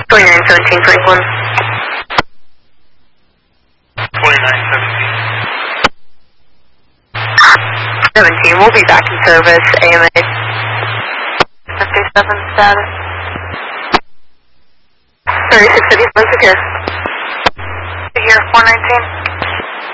2917 Franklin. 2917. 17, we'll be back in service, AMA. 57 status. 36 City, secure. Secure, 419.